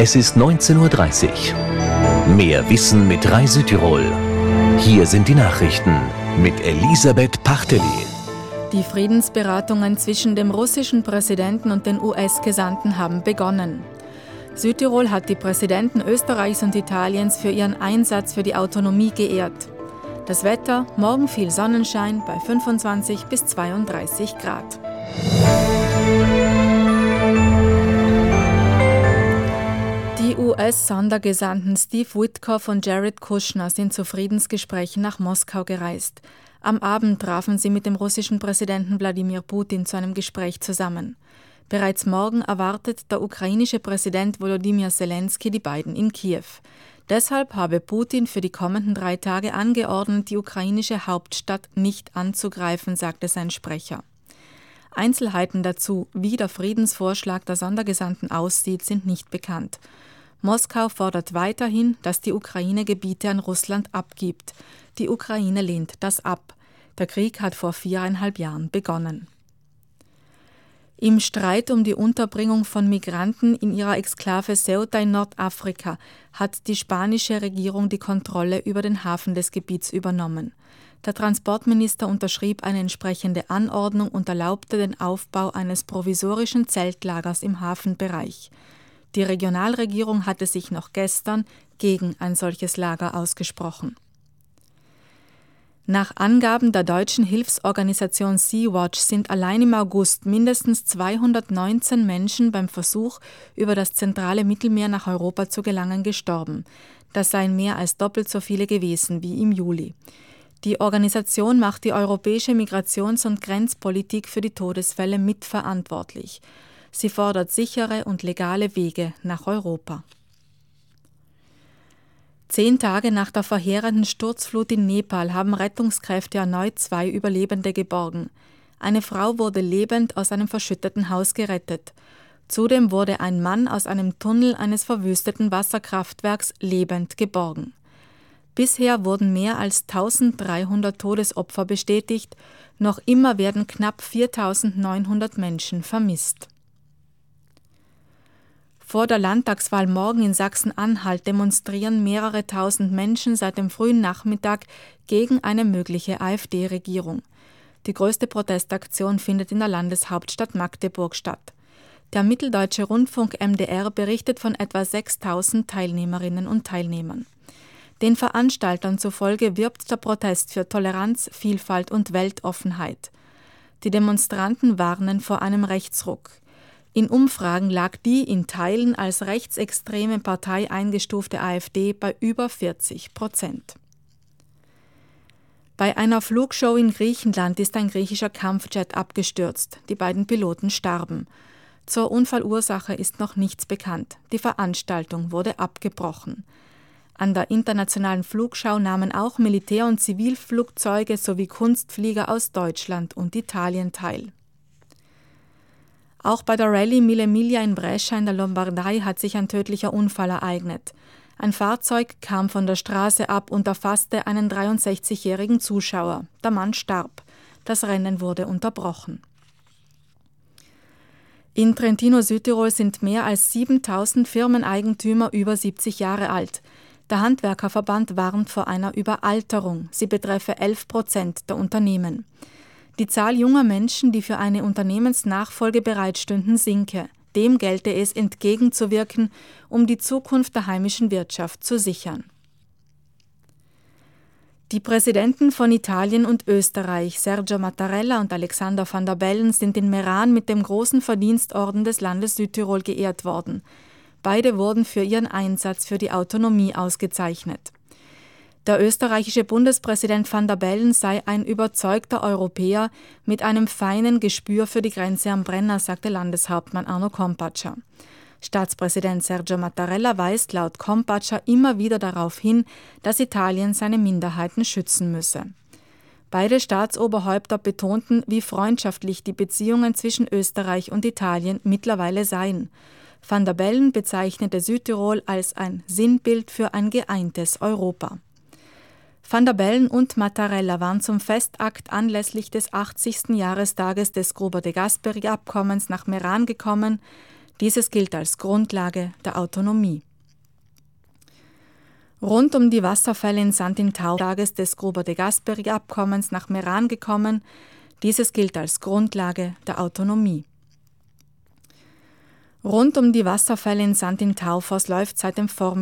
Es ist 19:30 Uhr. Mehr Wissen mit Rai Südtirol. Hier sind die Nachrichten mit Elisabeth Pachteli. Die Friedensberatungen zwischen dem russischen Präsidenten und den US-Gesandten haben begonnen. Südtirol hat die Präsidenten Österreichs und Italiens für ihren Einsatz für die Autonomie geehrt. Das Wetter, morgen viel Sonnenschein bei 25 bis 32 Grad. Die US-Sondergesandten Steve Witkoff und Jared Kushner sind zu Friedensgesprächen nach Moskau gereist. Am Abend trafen sie mit dem russischen Präsidenten Wladimir Putin zu einem Gespräch zusammen. Bereits morgen erwartet der ukrainische Präsident Volodymyr Zelensky die beiden in Kiew. Deshalb habe Putin für die kommenden 3 Tage angeordnet, die ukrainische Hauptstadt nicht anzugreifen, sagte sein Sprecher. Einzelheiten dazu, wie der Friedensvorschlag der Sondergesandten aussieht, sind nicht bekannt. Moskau fordert weiterhin, dass die Ukraine Gebiete an Russland abgibt. Die Ukraine lehnt das ab. Der Krieg hat vor 4,5 Jahren begonnen. Im Streit um die Unterbringung von Migranten in ihrer Exklave Ceuta in Nordafrika hat die spanische Regierung die Kontrolle über den Hafen des Gebiets übernommen. Der Transportminister unterschrieb eine entsprechende Anordnung und erlaubte den Aufbau eines provisorischen Zeltlagers im Hafenbereich. Die Regionalregierung hatte sich noch gestern gegen ein solches Lager ausgesprochen. Nach Angaben der deutschen Hilfsorganisation Sea-Watch sind allein im August mindestens 219 Menschen beim Versuch, über das zentrale Mittelmeer nach Europa zu gelangen, gestorben. Das seien mehr als doppelt so viele gewesen wie im Juli. Die Organisation macht die europäische Migrations- und Grenzpolitik für die Todesfälle mitverantwortlich. Sie fordert sichere und legale Wege nach Europa. 10 Tage nach der verheerenden Sturzflut in Nepal haben Rettungskräfte erneut 2 Überlebende geborgen. Eine Frau wurde lebend aus einem verschütteten Haus gerettet. Zudem wurde ein Mann aus einem Tunnel eines verwüsteten Wasserkraftwerks lebend geborgen. Bisher wurden mehr als 1300 Todesopfer bestätigt. Noch immer werden knapp 4900 Menschen vermisst. Vor der Landtagswahl morgen in Sachsen-Anhalt demonstrieren mehrere tausend Menschen seit dem frühen Nachmittag gegen eine mögliche AfD-Regierung. Die größte Protestaktion findet in der Landeshauptstadt Magdeburg statt. Der Mitteldeutsche Rundfunk MDR berichtet von etwa 6.000 Teilnehmerinnen und Teilnehmern. Den Veranstaltern zufolge wirbt der Protest für Toleranz, Vielfalt und Weltoffenheit. Die Demonstranten warnen vor einem Rechtsruck. In Umfragen lag die in Teilen als rechtsextreme Partei eingestufte AfD bei über 40%. Bei einer Flugshow in Griechenland ist ein griechischer Kampfjet abgestürzt. Die beiden Piloten starben. Zur Unfallursache ist noch nichts bekannt. Die Veranstaltung wurde abgebrochen. An der internationalen Flugschau nahmen auch Militär- und Zivilflugzeuge sowie Kunstflieger aus Deutschland und Italien teil. Auch bei der Rallye Mille Miglia in Brescia in der Lombardei hat sich ein tödlicher Unfall ereignet. Ein Fahrzeug kam von der Straße ab und erfasste einen 63-jährigen Zuschauer. Der Mann starb. Das Rennen wurde unterbrochen. In Trentino, Südtirol sind mehr als 7000 Firmeneigentümer über 70 Jahre alt. Der Handwerkerverband warnt vor einer Überalterung. Sie betreffe 11% der Unternehmen. Die Zahl junger Menschen, die für eine Unternehmensnachfolge bereitstünden, sinke. Dem gelte es entgegenzuwirken, um die Zukunft der heimischen Wirtschaft zu sichern. Die Präsidenten von Italien und Österreich, Sergio Mattarella und Alexander Van der Bellen, sind in Meran mit dem Großen Verdienstorden des Landes Südtirol geehrt worden. Beide wurden für ihren Einsatz für die Autonomie ausgezeichnet. Der österreichische Bundespräsident Van der Bellen sei ein überzeugter Europäer mit einem feinen Gespür für die Grenze am Brenner, sagte Landeshauptmann Arno Kompatscher. Staatspräsident Sergio Mattarella weist laut Kompatscher immer wieder darauf hin, dass Italien seine Minderheiten schützen müsse. Beide Staatsoberhäupter betonten, wie freundschaftlich die Beziehungen zwischen Österreich und Italien mittlerweile seien. Van der Bellen bezeichnete Südtirol als ein Sinnbild für ein geeintes Europa. Van der Bellen und Mattarella waren zum Festakt anlässlich des 80. Jahrestages des Gruber de Gasperi-Abkommens nach Meran gekommen. Dieses gilt als Grundlage der Autonomie. Rund um die Wasserfälle in Sant'Intau Tages des Gruber de Gasperi-Abkommens nach Meran gekommen. Dieses gilt als Grundlage der Autonomie. Rund um die Wasserfälle in Sant'Intau läuft seit dem Vormittag